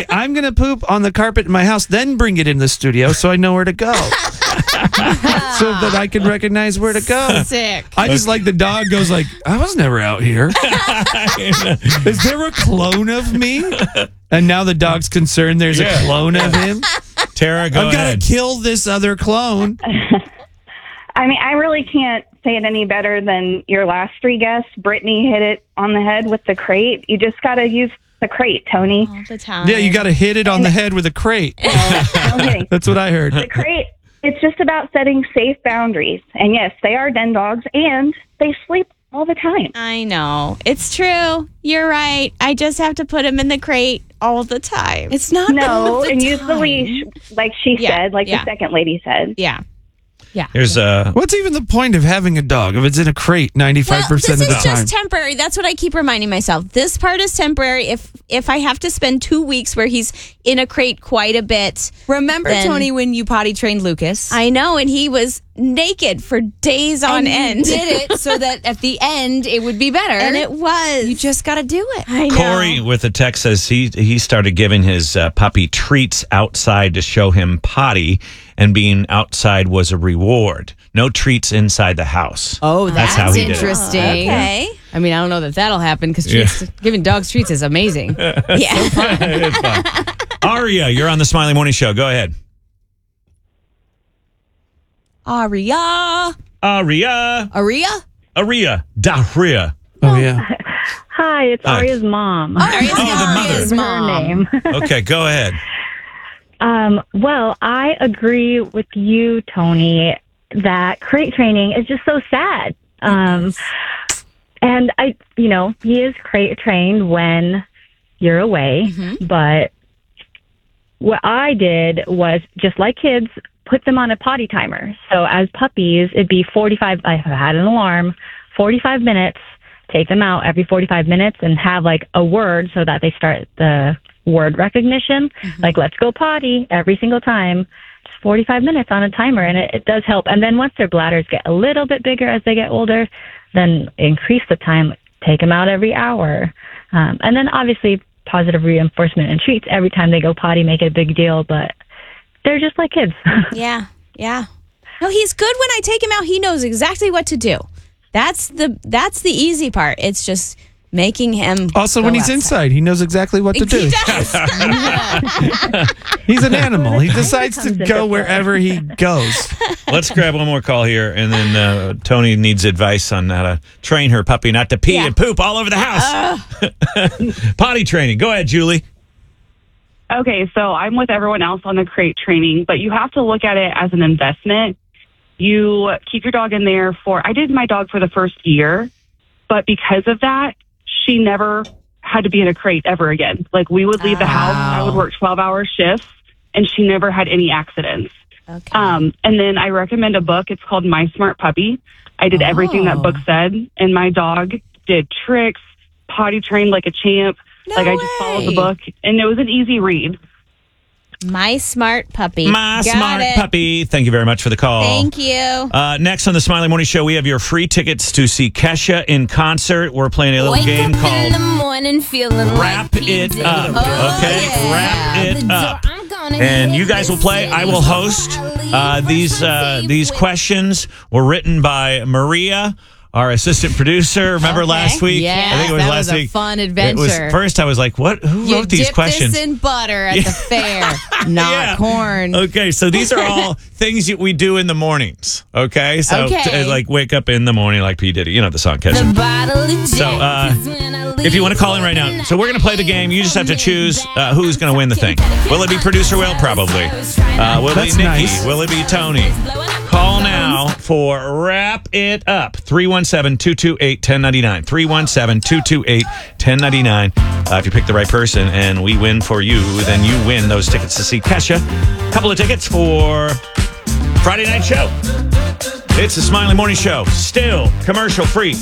say, I'm going to poop on the carpet in my house, then bring it in the studio so I know where to go. So that I can recognize where to go. Sick. I just like the dog goes like, I was never out here. Is there a clone of me? And now the dog's concerned there's a clone of him. Tara, go I've ahead. got to kill this other clone. I mean, I really can't say it any better than your last three guests. Brittany hit it on the head with the crate. You just got to use the crate, Tony. All the time. Yeah, you got to hit it on the head with a crate. No kidding. That's what I heard. The crate, it's just about setting safe boundaries. And yes, they are den dogs, and they sleep all the time. I know. It's true. You're right. I just have to put him in the crate all the time. It's not all No, the and use the time. leash, like she said, like the second lady said. Yeah. There's What's even the point of having a dog if it's in a crate 95% Well, this of the is time? just temporary. That's what I keep reminding myself. This part is temporary. If I have to spend 2 weeks where he's in a crate quite a bit. Remember, then- Tony, when you potty trained Lucas? I know, and he was naked for days on and end. you did it so that at the end it would be better. And it was. You just got to do it. I know. Corey with a text says he started giving his puppy treats outside to show him potty, and being outside was a reward. No treats inside the house. Oh, that's how he did it. interesting. Okay. I mean, I don't know that that'll happen because giving dogs treats is amazing. Yeah. It's fun. Aria, you're on the Smiley Morning Show. Go ahead. Aria. Aria. Aria? Daria. Oh, yeah. Hi, it's Hi. Aria's mom. Aria's the mother. Aria's Her mom. name. Okay, go ahead. Well, I agree with you, Tony, that crate training is just so sad. And he is crate trained when you're away, but what I did was just like kids, put them on a potty timer. So as puppies, it'd be 45. I had an alarm, 45 minutes, take them out every 45 minutes and have like a word so that they start the word recognition, like let's go potty every single time, just 45 minutes on a timer. And it does help. And then once their bladders get a little bit bigger as they get older, then increase the time, take them out every hour. And then obviously positive reinforcement and treats every time they go potty, make it a big deal, but they're just like kids. Yeah. No, he's good when I take him out. He knows exactly what to do. That's the easy part. It's just making him Also, go when he's outside. inside, he knows exactly what to do. He does. He's an animal. He decides to comes into go play. wherever he goes. Let's grab one more call here, and then Tony needs advice on how to train her puppy not to pee and poop all over the house. Potty training. Go ahead, Julie. Okay, so I'm with everyone else on the crate training, but you have to look at it as an investment. You keep your dog in there I did my dog for the first year, but because of that, she never had to be in a crate ever again. Like we would leave the house, I would work 12-hour shifts, and she never had any accidents. Okay. And then I recommend a book. It's called My Smart Puppy. I did everything that book said, and my dog did tricks, potty trained like a champ. I just followed the book, and it was an easy read. My Smart Puppy. My Got smart it. puppy. Thank you very much for the call. Thank you. Next on the Smiley Morning Show, we have your free tickets to see Kesha in concert. We're playing a little game called Wrap It Up. Okay? Wrap It Up. And you guys will play. I will host. These questions were written by Maria, our assistant producer. Remember last week? Yes, I think it was that last was a week. fun It adventure. was, first, I was like, "What? Who You wrote these dip questions?" this in butter at the fair, not Yeah. corn. Okay, so these are all things that we do in the mornings. Okay, so Okay. like wake up in the morning like P Diddy. You know the song, Kesha. So if you want to call in right now, so we're going to play the game. You just have to choose who's going to win the thing. Will it be producer Will? Probably. Will it That's be Nikki? nice. Will it be Tony? Call now for Wrap It Up. 317-228-1099. 317-228-1099. If you pick the right person and we win for you, then you win those tickets to see Kesha. Couple of tickets for Friday night show. It's the Smiley Morning Show. Still commercial free.